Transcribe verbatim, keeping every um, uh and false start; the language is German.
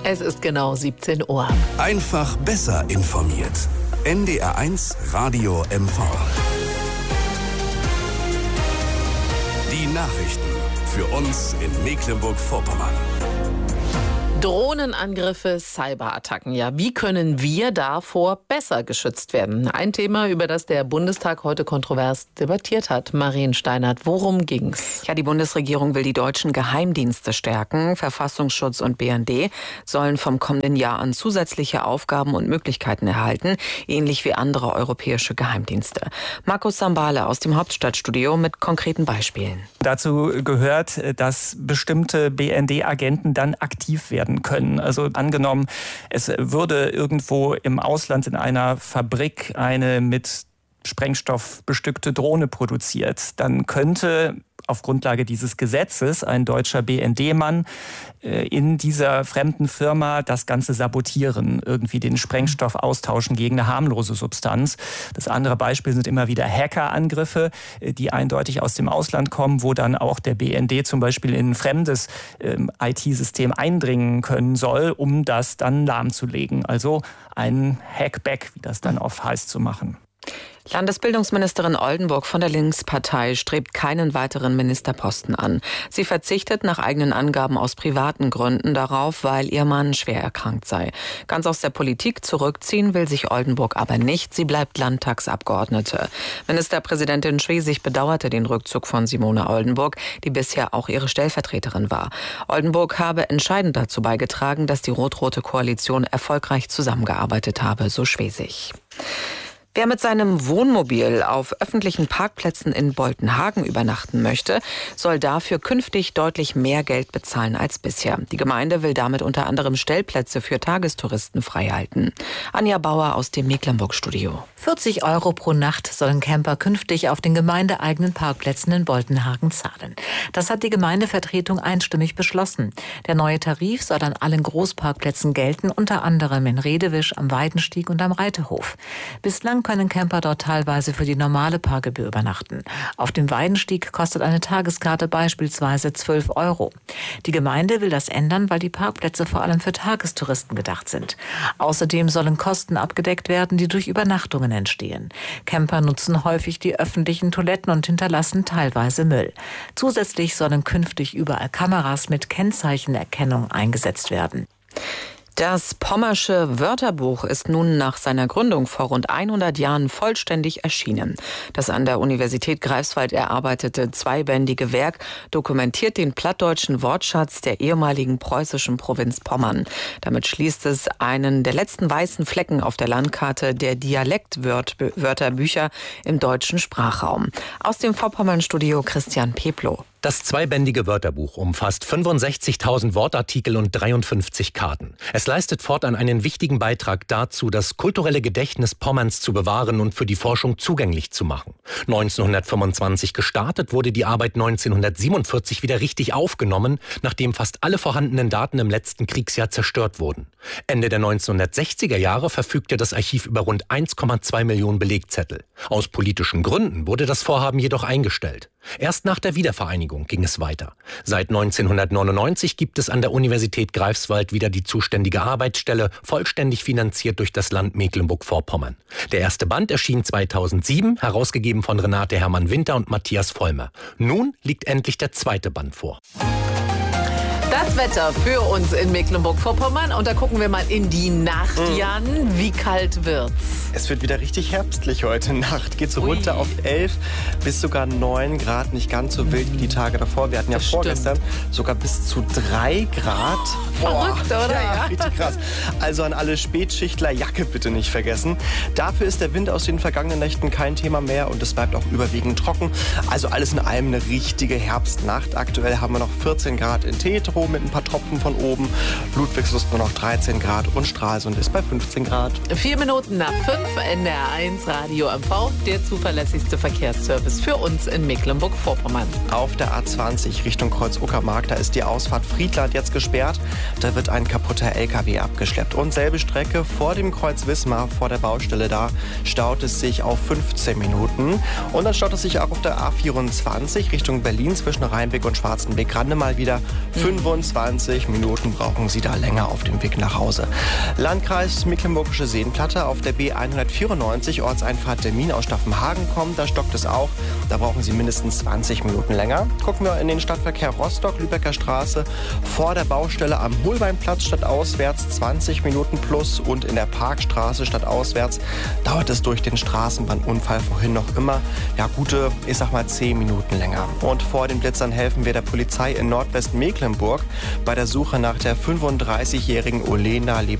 Es ist genau siebzehn Uhr. Einfach besser informiert. N D R eins Radio M V. Die Nachrichten für uns in Mecklenburg-Vorpommern. Drohnenangriffe, Cyberattacken. Ja, wie können wir davor besser geschützt werden? Ein Thema, über das der Bundestag heute kontrovers debattiert hat. Marien Steinert, worum ging's? Ja, die Bundesregierung will die deutschen Geheimdienste stärken. Verfassungsschutz und B N D sollen vom kommenden Jahr an zusätzliche Aufgaben und Möglichkeiten erhalten, ähnlich wie andere europäische Geheimdienste. Markus Sambale aus dem Hauptstadtstudio mit konkreten Beispielen. Dazu gehört, dass bestimmte B N D-Agenten dann aktiv werden können. Also angenommen, es würde irgendwo im Ausland in einer Fabrik eine mit Sprengstoff bestückte Drohne produziert, dann könnte auf Grundlage dieses Gesetzes ein deutscher B N D-Mann in dieser fremden Firma das Ganze sabotieren, irgendwie den Sprengstoff austauschen gegen eine harmlose Substanz. Das andere Beispiel sind immer wieder Hackerangriffe, die eindeutig aus dem Ausland kommen, wo dann auch der B N D zum Beispiel in ein fremdes ähm, I T-System eindringen können soll, um das dann lahmzulegen. Also ein Hackback, wie das dann oft heißt, zu machen. Landesbildungsministerin Oldenburg von der Linkspartei strebt keinen weiteren Ministerposten an. Sie verzichtet nach eigenen Angaben aus privaten Gründen darauf, weil ihr Mann schwer erkrankt sei. Ganz aus der Politik zurückziehen will sich Oldenburg aber nicht. Sie bleibt Landtagsabgeordnete. Ministerpräsidentin Schwesig bedauerte den Rückzug von Simone Oldenburg, die bisher auch ihre Stellvertreterin war. Oldenburg habe entscheidend dazu beigetragen, dass die rot-rote Koalition erfolgreich zusammengearbeitet habe, so Schwesig. Wer mit seinem Wohnmobil auf öffentlichen Parkplätzen in Boltenhagen übernachten möchte, soll dafür künftig deutlich mehr Geld bezahlen als bisher. Die Gemeinde will damit unter anderem Stellplätze für Tagestouristen freihalten. Anja Bauer aus dem Mecklenburg-Studio. vierzig Euro pro Nacht sollen Camper künftig auf den gemeindeeigenen Parkplätzen in Boltenhagen zahlen. Das hat die Gemeindevertretung einstimmig beschlossen. Der neue Tarif soll an allen Großparkplätzen gelten, unter anderem in Redewisch, am Weidenstieg und am Reiterhof. Bislang können Camper dort teilweise für die normale Parkgebühr übernachten. Auf dem Weidenstieg kostet eine Tageskarte beispielsweise zwölf Euro. Die Gemeinde will das ändern, weil die Parkplätze vor allem für Tagestouristen gedacht sind. Außerdem sollen Kosten abgedeckt werden, die durch Übernachtungen entstehen. Camper nutzen häufig die öffentlichen Toiletten und hinterlassen teilweise Müll. Zusätzlich sollen künftig überall Kameras mit Kennzeichenerkennung eingesetzt werden. Das Pommersche Wörterbuch ist nun nach seiner Gründung vor rund hundert Jahren vollständig erschienen. Das an der Universität Greifswald erarbeitete zweibändige Werk dokumentiert den plattdeutschen Wortschatz der ehemaligen preußischen Provinz Pommern. Damit schließt es einen der letzten weißen Flecken auf der Landkarte der Dialektwörterbücher im deutschen Sprachraum. Aus dem Vorpommern-Studio Christian Peplow. Das zweibändige Wörterbuch umfasst fünfundsechzigtausend Wortartikel und dreiundfünfzig Karten. Es leistet fortan einen wichtigen Beitrag dazu, das kulturelle Gedächtnis Pommerns zu bewahren und für die Forschung zugänglich zu machen. neunzehnhundertfünfundzwanzig gestartet, wurde die Arbeit neunzehnhundertsiebenundvierzig wieder richtig aufgenommen, nachdem fast alle vorhandenen Daten im letzten Kriegsjahr zerstört wurden. Ende der neunzehnhundertsechziger Jahre verfügte das Archiv über rund eins Komma zwei Millionen Belegzettel. Aus politischen Gründen wurde das Vorhaben jedoch eingestellt. Erst nach der Wiedervereinigung ging es weiter. Seit neunzehnhundertneunundneunzig gibt es an der Universität Greifswald wieder die zuständige Arbeitsstelle, vollständig finanziert durch das Land Mecklenburg-Vorpommern. Der erste Band erschien zweitausendsieben, herausgegeben von Renate Hermann-Winter und Matthias Vollmer. Nun liegt endlich der zweite Band vor. Das Wetter für uns in Mecklenburg-Vorpommern. Und da gucken wir mal in die Nacht, Jan. Wie kalt wird's? Es wird wieder richtig herbstlich heute Nacht. Geht so runter auf elf bis sogar neun Grad. Nicht ganz so wild wie die Tage davor. Wir hatten ja Das vorgestern sogar bis zu drei Grad. Verrückt, oder? Ja, Ja. richtig krass. Also an alle Spätschichtler, Jacke bitte nicht vergessen. Dafür ist der Wind aus den vergangenen Nächten kein Thema mehr und es bleibt auch überwiegend trocken. Also alles in allem eine richtige Herbstnacht. Aktuell haben wir noch vierzehn Grad in Tetro mit ein paar Tropfen von oben. Ludwigslust nur noch dreizehn Grad und Stralsund ist bei fünfzehn Grad. Vier Minuten nach fünf, N D R eins Radio M V, der zuverlässigste Verkehrsservice für uns in Mecklenburg-Vorpommern. Auf der A zwanzig Richtung Kreuz-Uckermark, da ist die Ausfahrt Friedland jetzt gesperrt. Da wird ein kaputter L K W abgeschleppt. Und selbe Strecke vor dem Kreuz Wismar, vor der Baustelle da, staut es sich auf fünfzehn Minuten. Und dann staut es sich auch auf der A vierundzwanzig Richtung Berlin zwischen Rheinbeck und Schwarzenbeck-Rande mal wieder fünfundvierzig fünfundzwanzig Minuten brauchen Sie da länger auf dem Weg nach Hause. Landkreis Mecklenburgische Seenplatte auf der B hundertvierundneunzig, Ortseinfahrt Demmin aus Staffenhagen kommen, da stockt es auch. Da brauchen Sie mindestens zwanzig Minuten länger. Gucken wir in den Stadtverkehr Rostock, Lübecker Straße, vor der Baustelle am Holbeinplatz stadtauswärts zwanzig Minuten plus und in der Parkstraße stadtauswärts dauert es durch den Straßenbahnunfall vorhin noch immer, ja gute, ich sag mal zehn Minuten länger. Und vor den Blitzern helfen wir der Polizei in Nordwestmecklenburg bei der Suche nach der fünfunddreißigjährigen Olena